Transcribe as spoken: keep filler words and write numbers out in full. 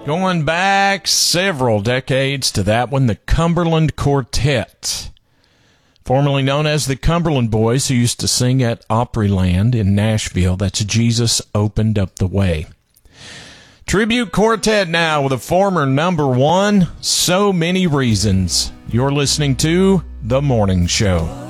Going back several decades to that one, the Cumberland Quartet, formerly known as the Cumberland Boys, who used to sing at Opryland in Nashville. That's Jesus Opened Up the Way. Tribute Quartet now with a former number one, So Many Reasons. You're listening to The Morning Show.